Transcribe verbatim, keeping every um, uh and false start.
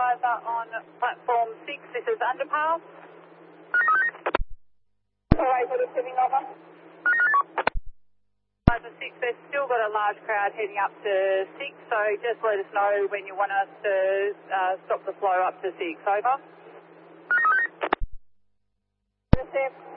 Supervisor on platform six, this is underpass. Alright, what is sitting over? Supervisor six, they've still got a large crowd heading up to six, so just let us know when you want us to uh, stop the flow up to six, over.